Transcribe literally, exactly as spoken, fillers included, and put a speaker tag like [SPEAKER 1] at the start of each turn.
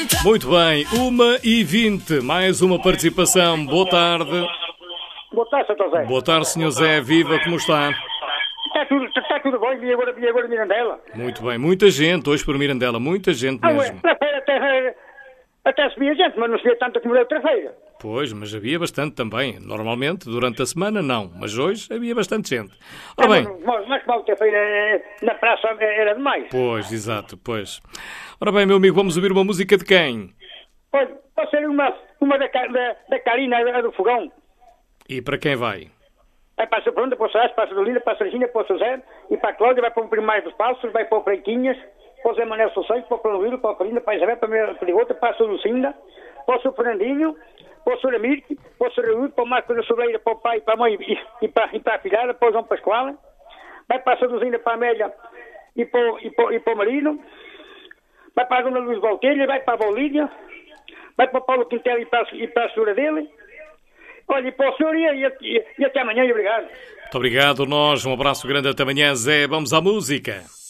[SPEAKER 1] Muito bem, uma e vinte, mais uma participação. Boa tarde.
[SPEAKER 2] Boa tarde, senhor José.
[SPEAKER 1] Boa tarde, senhor Zé. Viva, como está?
[SPEAKER 2] Está tudo, está tudo bem, e agora, e agora Mirandela?
[SPEAKER 1] Muito bem, muita gente hoje por Mirandela, muita gente
[SPEAKER 2] Ah, ué,
[SPEAKER 1] mesmo.
[SPEAKER 2] para feira até, até se via gente, mas não se via tanto como na outra feira.
[SPEAKER 1] Pois, mas havia bastante também. Normalmente, durante a semana, não. Mas hoje havia bastante gente. Ora
[SPEAKER 2] Ah,
[SPEAKER 1] bem,
[SPEAKER 2] Mas, mas como a outra feira eh, na praça era demais.
[SPEAKER 1] pois, exato, pois. Ora bem, meu amigo, vamos ouvir uma música de quem?
[SPEAKER 2] Pode, pode ser uma, uma da, Ca- da, da Carina, a do Fogão.
[SPEAKER 1] E para quem vai?
[SPEAKER 2] Vai para a Sopronda, para o Sás, para a Sodolina, para a Serginha, para o Suzé, e para a Cláudia, vai para o Primais dos Passos, vai para o Freitinhas, para o Zé Manuel Sossego, para o Planovilo, para a Corina, para a Isabel, para a Perigotra, para a Solucinda, para o Sr. Fernandinho, para o Sr. Amirque, para o Sr. Raúl, para o Marco da Sobreira, para o pai, para a mãe e, e, para, e para a filhada, para o João Pascoal, vai para a Solucinda, para a Amélia e para, o- e, para, o- e para o Marino, vai para a Dona Luís Valtelha, vai para a Bolívia, vai para o Paulo Quintela e para, a- e para a senhora dele. Olha, e para o senhor e, e, e até amanhã e obrigado.
[SPEAKER 1] Muito obrigado, nós. Um abraço grande, até amanhã, Zé. Vamos à música.